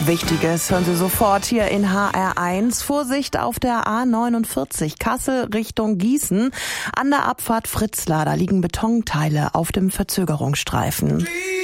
Wichtiges hören Sie sofort hier in HR1. Vorsicht auf der A49 Kassel Richtung Gießen. An der Abfahrt Fritzlar, da liegen Betonteile auf dem Verzögerungsstreifen.